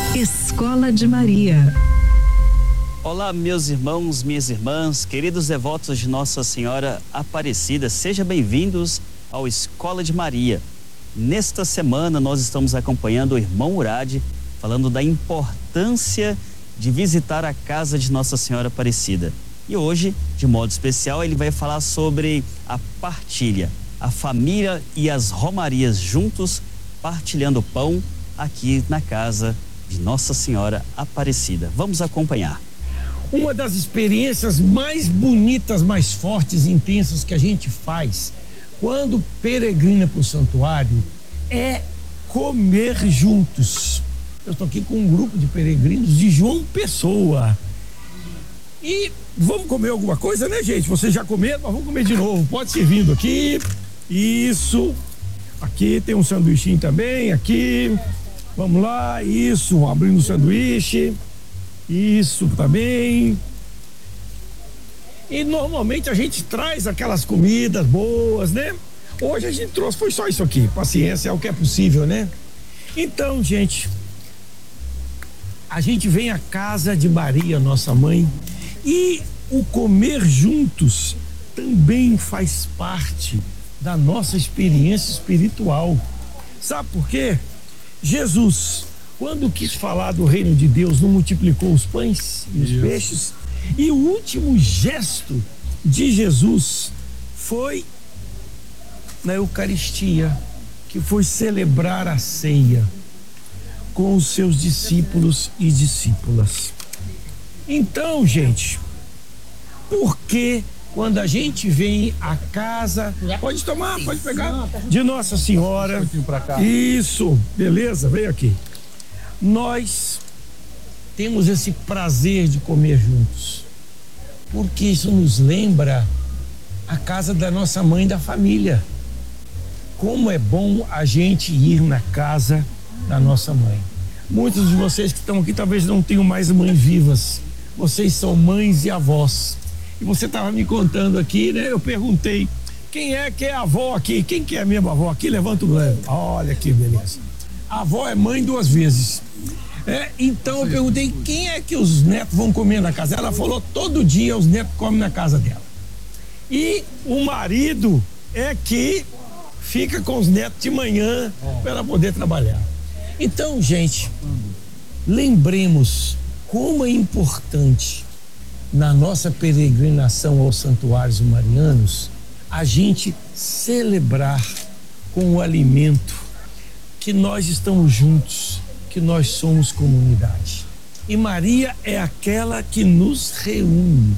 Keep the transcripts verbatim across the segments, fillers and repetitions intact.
Escola de Maria. Olá, meus irmãos, minhas irmãs, queridos devotos de Nossa Senhora Aparecida, sejam bem-vindos ao Escola de Maria. Nesta semana nós estamos acompanhando o irmão Urade, falando da importância de visitar a casa de Nossa Senhora Aparecida. E hoje, de modo especial, ele vai falar sobre a partilha, a família e as romarias juntos, partilhando pão aqui na casa de Nossa Senhora Aparecida. Vamos acompanhar. Uma das experiências mais bonitas, mais fortes e intensas que a gente faz quando peregrina para o santuário é comer juntos. Eu estou aqui com um grupo de peregrinos de João Pessoa. E vamos comer alguma coisa, né, gente? Vocês já comeram, mas vamos comer de novo. Pode ser vindo aqui. Isso. Aqui tem um sanduichinho também, aqui. Vamos lá, isso, abrindo o sanduíche. Isso também. E normalmente a gente traz aquelas comidas boas, né? Hoje a gente trouxe, foi só isso aqui. Paciência é o que é possível, né? Então, gente, a gente vem à casa de Maria, nossa mãe, e o comer juntos também faz parte da nossa experiência espiritual. Sabe por quê? Jesus, quando quis falar do reino de Deus, não multiplicou os pães e os Isso. peixes? E o último gesto de Jesus foi na Eucaristia, que foi celebrar a ceia com os seus discípulos e discípulas. Então, gente, por que quando a gente vem à casa, pode tomar, pode pegar, de Nossa Senhora, isso, beleza, vem aqui. Nós temos esse prazer de comer juntos, porque isso nos lembra a casa da nossa mãe, da família. Como é bom a gente ir na casa da nossa mãe. Muitos de vocês que estão aqui talvez não tenham mais mães vivas. Vocês são mães e avós. E você estava me contando aqui, né? Eu perguntei, quem é que é a avó aqui? Quem que é a minha avó aqui? Levanta o dedo. Olha que beleza. A avó é mãe duas vezes. É, então eu perguntei, quem é que os netos vão comer na casa? Ela falou, todo dia os netos comem na casa dela. E o marido é que fica com os netos de manhã para ela poder trabalhar. Então, gente, lembremos como é importante na nossa peregrinação aos santuários marianos a gente celebrar com o alimento que nós estamos juntos, que nós somos comunidade. E Maria é aquela que nos reúne.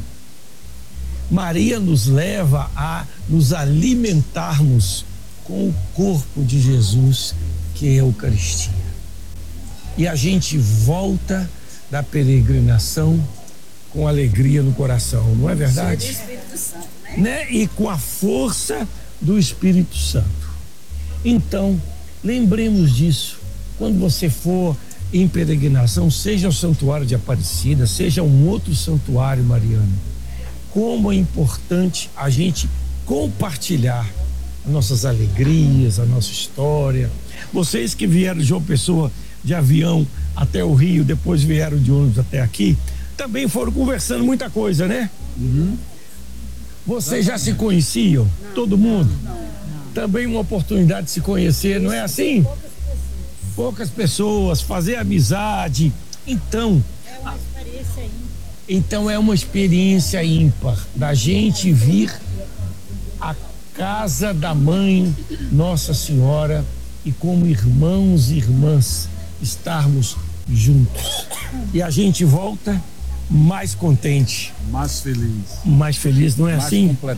Maria nos leva a nos alimentarmos com o corpo de Jesus, que é a Eucaristia. E a gente volta da peregrinação com alegria no coração, não é verdade? Cheio do Espírito Santo, né? né? E com a força do Espírito Santo. Então, lembremos disso. Quando você for em peregrinação, seja o Santuário de Aparecida, seja um outro santuário mariano, como é importante a gente compartilhar as nossas alegrias, a nossa história. Vocês que vieram de João Pessoa de avião até o Rio, depois vieram de ônibus até aqui, também foram conversando muita coisa, né? Uhum. Vocês já se conheciam? Não, todo mundo? Não, não, não. Também uma oportunidade de se conhecer, não é assim? Poucas pessoas, fazer amizade. Então, é uma experiência ímpar. Então é uma experiência ímpar da gente vir à casa da mãe Nossa Senhora e como irmãos e irmãs estarmos juntos. E a gente volta mais contente, mais feliz, mais feliz, não é mais assim?